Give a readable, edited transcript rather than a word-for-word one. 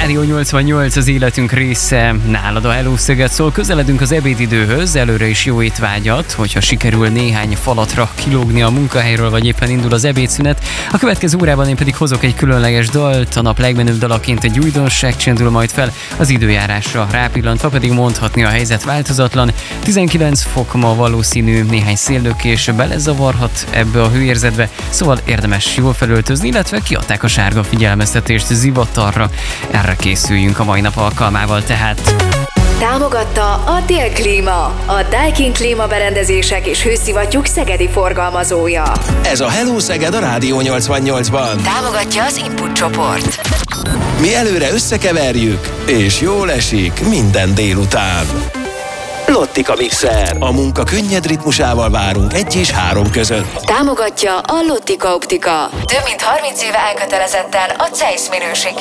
Rádió 88 az életünk része, nálad a Hello Szeged szól, közeledünk az ebédidőhöz, előre is jó étvágyat, hogyha sikerül néhány falatra kilógni a munkahelyről, vagy éppen indul az ebédszünet. A következő órában én pedig hozok egy különleges dalt, a nap legmenőbb dalaként egy újdonság csendül majd fel, az időjárásra rápillantva pedig mondhatni a helyzet változatlan. 19 fok ma valószínű, néhány széllökés belezavarhat ebbe a hőérzetbe, szóval érdemes jól felöltözni, illetve kiadták a sárga figyelmeztetést zivatarra. Erre készüljünk a mai nap alkalmával tehát. Támogatta a Délklíma, a Daikin klímaberendezések és hőszivattyúk szegedi forgalmazója. Ez a Hello Szeged a Rádió 88-ban. Támogatja az Input csoport. Mi előre összekeverjük, és jól esik minden délután. Lottika Mixer. A munka könnyed ritmusával várunk 1 és 3 között. Támogatja a Lottika Optika. Több mint 30 éve elkötelezetten a CEISZ minőség